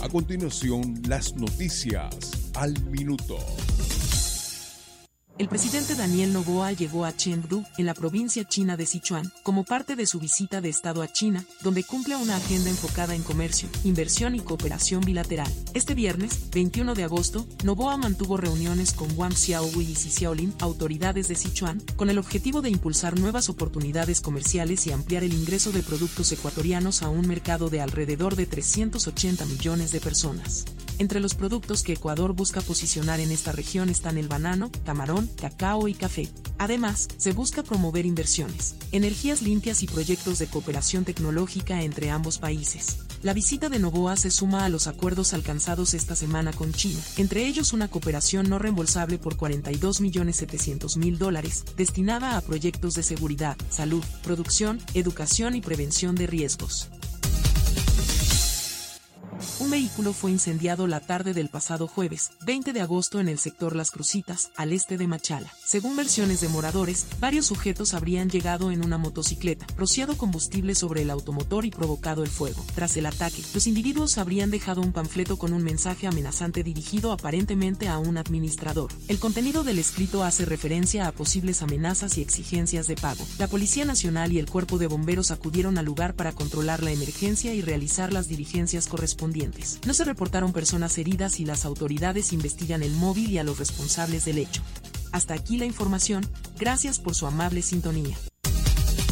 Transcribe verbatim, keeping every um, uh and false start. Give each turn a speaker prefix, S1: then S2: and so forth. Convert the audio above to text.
S1: A continuación, las noticias al minuto.
S2: El presidente Daniel Noboa llegó a Chengdu, en la provincia china de Sichuan, como parte de su visita de Estado a China, donde cumple una agenda enfocada en comercio, inversión y cooperación bilateral. Este viernes, veintiuno de agosto, Noboa mantuvo reuniones con Wang Xiaohui y Xi Xiaolin, autoridades de Sichuan, con el objetivo de impulsar nuevas oportunidades comerciales y ampliar el ingreso de productos ecuatorianos a un mercado de alrededor de trescientos ochenta millones de personas. Entre los productos que Ecuador busca posicionar en esta región están el banano, camarón, cacao y café. Además, se busca promover inversiones, energías limpias y proyectos de cooperación tecnológica entre ambos países. La visita de Noboa se suma a los acuerdos alcanzados esta semana con China, entre ellos una cooperación no reembolsable por cuarenta y dos millones setecientos mil dólares, destinada a proyectos de seguridad, salud, producción, educación y prevención de riesgos. Un vehículo fue incendiado la tarde del pasado jueves, veinte de agosto en el sector Las Crucitas, al este de Machala. Según versiones de moradores, varios sujetos habrían llegado en una motocicleta, rociado combustible sobre el automotor y provocado el fuego. Tras el ataque, los individuos habrían dejado un panfleto con un mensaje amenazante dirigido aparentemente a un administrador. El contenido del escrito hace referencia a posibles amenazas y exigencias de pago. La Policía Nacional y el Cuerpo de Bomberos acudieron al lugar para controlar la emergencia y realizar las diligencias correspondientes. No se reportaron personas heridas y las autoridades investigan el móvil y a los responsables del hecho. Hasta aquí la información, gracias por su amable sintonía.